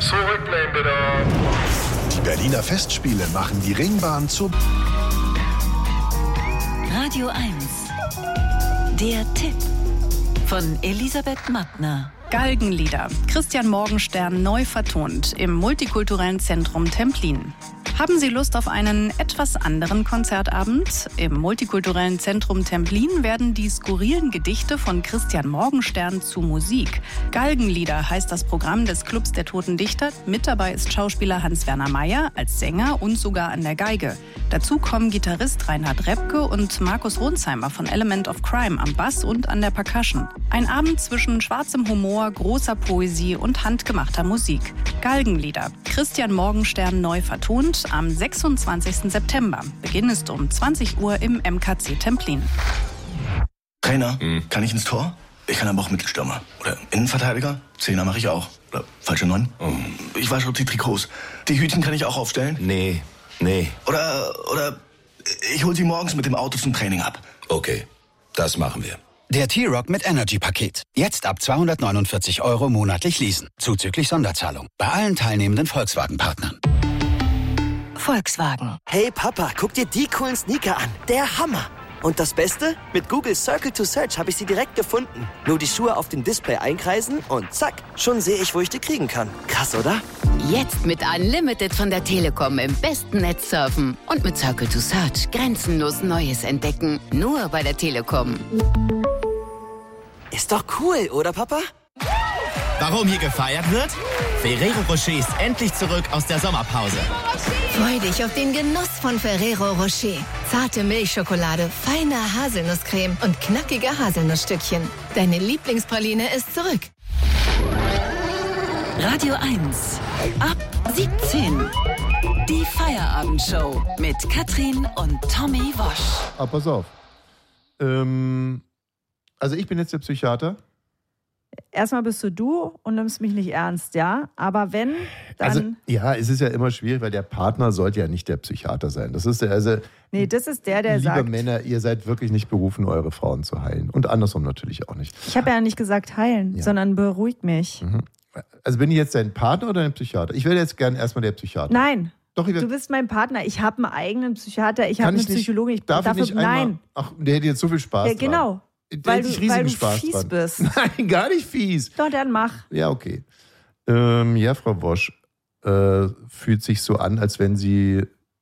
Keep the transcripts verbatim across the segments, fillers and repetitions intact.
Zurücklehnen bitte. Die Berliner Festspiele machen die Ringbahn zu Radio eins. Der Tipp von Elisabeth Mattner. Galgenlieder. Christian Morgenstern neu vertont im multikulturellen Zentrum Templin. Haben Sie Lust auf einen etwas anderen Konzertabend? Im multikulturellen Zentrum Templin werden die skurrilen Gedichte von Christian Morgenstern zu Musik. Galgenlieder heißt das Programm des Clubs der Toten Dichter. Mit dabei ist Schauspieler Hans-Werner Meyer als Sänger und sogar an der Geige. Dazu kommen Gitarrist Reinhard Repke und Markus Ronsheimer von Element of Crime am Bass und an der Percussion. Ein Abend zwischen schwarzem Humor, großer Poesie und handgemachter Musik. Galgenlieder. Christian Morgenstern neu vertont am sechsundzwanzigsten September. Beginn ist um zwanzig Uhr im M K C Templin. Trainer, hm. kann ich ins Tor? Ich kann aber auch Mittelstürmer. Oder Innenverteidiger? Zehner mache ich auch. Oder falsche Neun? Oh. Ich wasche die Trikots. Die Hütchen kann ich auch aufstellen? Nee, nee. Oder, oder ich hol sie morgens mit dem Auto zum Training ab. Okay, das machen wir. Der T-Rock mit Energy-Paket. Jetzt ab zweihundertneunundvierzig Euro monatlich leasen. Zuzüglich Sonderzahlung. Bei allen teilnehmenden Volkswagen-Partnern. Volkswagen. Hey Papa, guck dir die coolen Sneaker an. Der Hammer. Und das Beste? Mit Google Circle to Search habe ich sie direkt gefunden. Nur die Schuhe auf dem Display einkreisen und zack, schon sehe ich, wo ich die kriegen kann. Krass, oder? Jetzt mit Unlimited von der Telekom im besten Netz surfen. Und mit Circle to Search grenzenlos Neues entdecken. Nur bei der Telekom. Ist doch cool, oder Papa? Warum hier gefeiert wird? Ferrero Rocher ist endlich zurück aus der Sommerpause. Freu dich auf den Genuss von Ferrero Rocher. Zarte Milchschokolade, feine Haselnusscreme und knackige Haselnussstückchen. Deine Lieblingspraline ist zurück. Radio eins. Ab siebzehn. Die Feierabendshow mit Katrin und Tommy Wosch. Ah, pass auf. Ähm, also ich bin jetzt der Psychiater. Erstmal bist du du und nimmst mich nicht ernst, ja? Aber wenn, dann... Also, ja, es ist ja immer schwierig, weil der Partner sollte ja nicht der Psychiater sein. Das ist der, also... Nee, das ist der, der liebe sagt... Liebe Männer, ihr seid wirklich nicht berufen, eure Frauen zu heilen. Und andersrum natürlich auch nicht. Ich habe ja nicht gesagt heilen, ja. sondern beruhig mich. Mhm. Also bin ich jetzt dein Partner oder dein Psychiater? Ich wäre jetzt gern erstmal der Psychiater. Nein, Doch, du bist mein Partner. Ich habe einen eigenen Psychiater, ich habe eine ich nicht, Psychologin. Ich darf dafür, ich nicht einmal, nein. Ach, der hätte jetzt so viel Spaß Ja, genau. dran. Der Weil hätte du, ich riesigen weil du Spaß fies dran. bist. Nein, gar nicht fies. Doch, dann mach. Ja, okay. Ähm, ja, Frau Wosch, äh, fühlt sich so an, als wenn Sie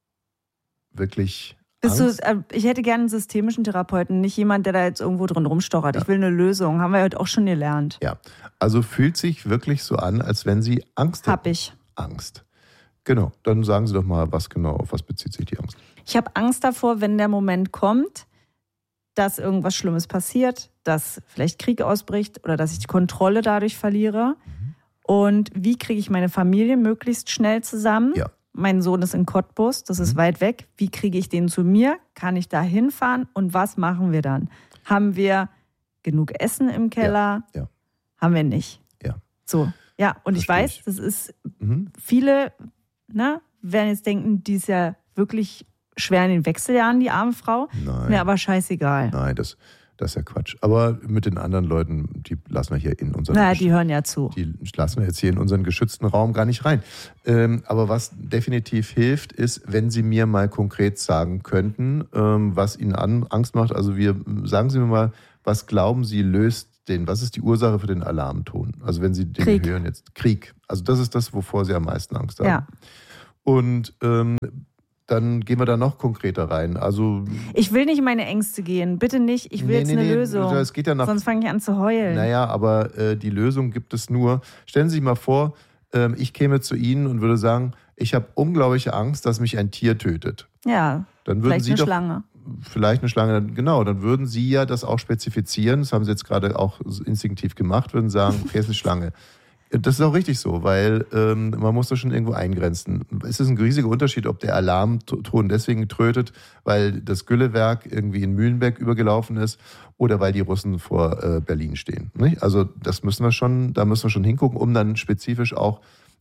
wirklich Bist Angst? du, äh, ich hätte gerne einen systemischen Therapeuten, nicht jemand, der da jetzt irgendwo drin rumstochert. Ja. Ich will eine Lösung. Haben wir heute auch schon gelernt. Ja, also fühlt sich wirklich so an, als wenn Sie Angst Hab hätten. ich. Angst. Genau, dann sagen Sie doch mal, was genau, auf was bezieht sich die Angst? Ich habe Angst davor, wenn der Moment kommt, dass irgendwas Schlimmes passiert, dass vielleicht Krieg ausbricht oder dass ich die Kontrolle dadurch verliere. Mhm. Und wie kriege ich meine Familie möglichst schnell zusammen? Ja. Mein Sohn ist in Cottbus, das ist mhm. weit weg. Wie kriege ich den zu mir? Kann ich da hinfahren? Und was machen wir dann? Haben wir genug Essen im Keller? Ja. Ja. Haben wir nicht. Ja. So, ja, und ich weiß, das ist, mhm. viele ne, werden jetzt denken, die ist ja wirklich schwer in den Wechseljahren, die arme Frau. Nein. Mir aber scheißegal. Nein, das, das ist ja Quatsch. Aber mit den anderen Leuten, die lassen wir hier in unseren... Na, die hören ja zu. Die lassen wir jetzt hier in unseren geschützten Raum gar nicht rein. Ähm, aber was definitiv hilft, ist, wenn Sie mir mal konkret sagen könnten, ähm, was Ihnen an, Angst macht. Also wir, sagen Sie mir mal, was glauben Sie löst den, was ist die Ursache für den Alarmton? Also wenn Sie den Krieg. hören jetzt, Krieg. Also das ist das, wovor Sie am meisten Angst haben. Ja. Und ähm, dann gehen wir da noch konkreter rein. Also ich will nicht in meine Ängste gehen. Bitte nicht. Ich will nee, jetzt nee, eine nee, Lösung. Das geht ja nach, Sonst fange ich an zu heulen. Naja, aber äh, die Lösung gibt es nur. Stellen Sie sich mal vor, ähm, ich käme zu Ihnen und würde sagen, ich habe unglaubliche Angst, dass mich ein Tier tötet. Ja, dann würden vielleicht Sie eine doch, Schlange. Vielleicht eine Schlange, genau. Dann würden Sie ja das auch spezifizieren. Das haben Sie jetzt gerade auch instinktiv gemacht. Würden sagen, okay, ist eine Schlange. Das ist auch richtig so, weil ähm, man muss das schon irgendwo eingrenzen. Es ist ein riesiger Unterschied, ob der Alarmton deswegen trötet, weil das Güllewerk irgendwie in Mühlenberg übergelaufen ist oder weil die Russen vor äh, Berlin stehen. Nicht? Also das müssen wir schon, da müssen wir schon hingucken, um dann spezifisch auch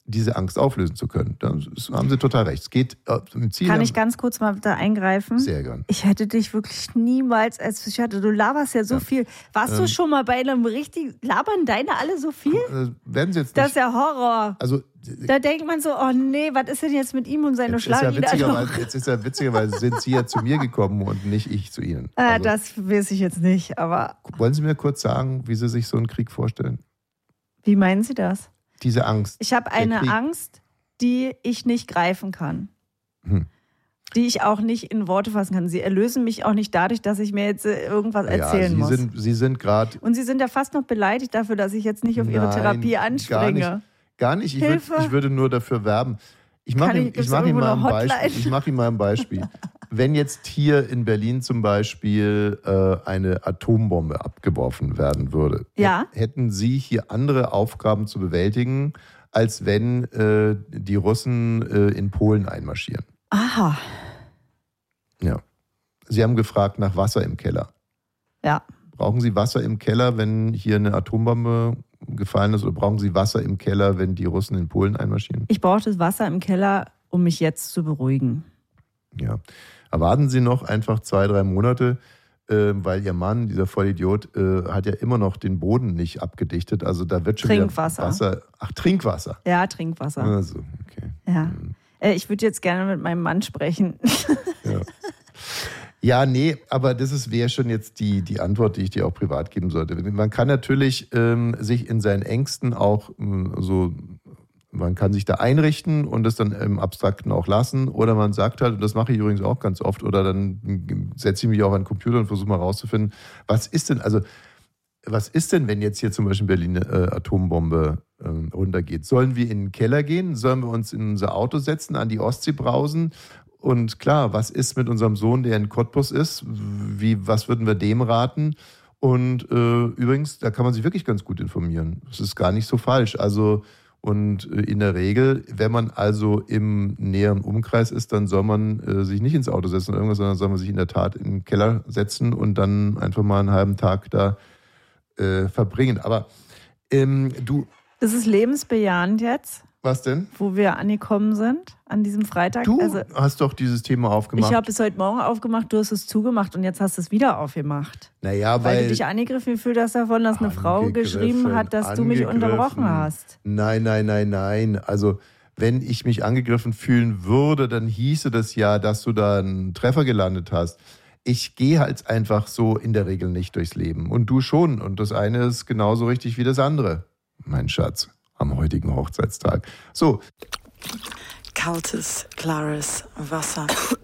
diese Angst auflösen zu können. Da haben Sie total recht. Es geht äh, im Ziel. Kann ich ganz kurz mal da eingreifen? Sehr gern. Ich hätte dich wirklich niemals als Psychiater, du laberst ja so ja. viel. Warst ähm, du schon mal bei einem richtigen, labern deine alle so viel? Äh, werden Sie jetzt nicht. Das ist ja Horror. Also, da denkt man so, oh nee, was ist denn jetzt mit ihm und seine Schlaglieder? Ja jetzt ist ja witzigerweise, sind Sie ja zu mir gekommen und nicht ich zu Ihnen. Äh, also, das weiß ich jetzt nicht, aber... Wollen Sie mir kurz sagen, wie Sie sich so einen Krieg vorstellen? Wie meinen Sie das? Diese Angst. Ich habe eine Angst, die ich nicht greifen kann. Hm. Die ich auch nicht in Worte fassen kann. Sie erlösen mich auch nicht dadurch, dass ich mir jetzt irgendwas erzählen ja, Sie muss. Sind, Sie sind gerade... Und Sie sind ja fast noch beleidigt dafür, dass ich jetzt nicht auf Ihre Nein, Therapie anspringe. Gar nicht. Gar nicht. Ich, würd, ich würde nur dafür werben. Ich mache ihm, ich mach ihm mal ein Beispiel. Ich mache ihm mal ein Beispiel. Wenn jetzt hier in Berlin zum Beispiel äh, eine Atombombe abgeworfen werden würde, ja. hätten Sie hier andere Aufgaben zu bewältigen, als wenn äh, die Russen äh, in Polen einmarschieren. Aha. Ja. Sie haben gefragt nach Wasser im Keller. Ja. Brauchen Sie Wasser im Keller, wenn hier eine Atombombe gefallen ist, oder brauchen Sie Wasser im Keller, wenn die Russen in Polen einmarschieren? Ich brauche das Wasser im Keller, um mich jetzt zu beruhigen. Ja. Erwarten Sie noch einfach zwei, drei Monate, äh, weil Ihr Mann, dieser Vollidiot, äh, hat ja immer noch den Boden nicht abgedichtet. Also da wird schon Trinkwasser. wieder Wasser. Ach, Trinkwasser. Ja, Trinkwasser. Also, okay. Ja. Mhm. Äh, ich würde jetzt gerne mit meinem Mann sprechen. Ja. Ja, nee, aber das wäre schon jetzt die, die Antwort, die ich dir auch privat geben sollte. Man kann natürlich ähm, sich in seinen Ängsten auch ähm, so, man kann sich da einrichten und das dann im Abstrakten auch lassen. Oder man sagt halt, und das mache ich übrigens auch ganz oft, oder dann setze ich mich auch an den Computer und versuche mal rauszufinden, was ist denn, also was ist denn, wenn jetzt hier zum Beispiel in Berlin eine äh, Atombombe äh, runtergeht? Sollen wir in den Keller gehen? Sollen wir uns in unser Auto setzen, an die Ostsee brausen? Und klar, was ist mit unserem Sohn, der in Cottbus ist? Wie, was würden wir dem raten? Und äh, übrigens, da kann man sich wirklich ganz gut informieren. Das ist gar nicht so falsch. Also, und äh, in der Regel, wenn man also im näheren Umkreis ist, dann soll man äh, sich nicht ins Auto setzen oder irgendwas, sondern soll man sich in der Tat in den Keller setzen und dann einfach mal einen halben Tag da äh, verbringen. Aber ähm, du... Das ist lebensbejahend jetzt. Was denn? Wo wir angekommen sind, an diesem Freitag. Du also, hast doch dieses Thema aufgemacht. Ich habe es heute Morgen aufgemacht, du hast es zugemacht und jetzt hast du es wieder aufgemacht. Naja, weil... Weil du dich angegriffen gefühlt hast davon, dass eine Frau geschrieben hat, dass du mich unterbrochen hast. Nein, nein, nein, nein. Also, wenn ich mich angegriffen fühlen würde, dann hieße das ja, dass du da einen Treffer gelandet hast. Ich gehe halt einfach so in der Regel nicht durchs Leben. Und du schon. Und das eine ist genauso richtig wie das andere, mein Schatz. Am heutigen Hochzeitstag. So. Kaltes, klares Wasser.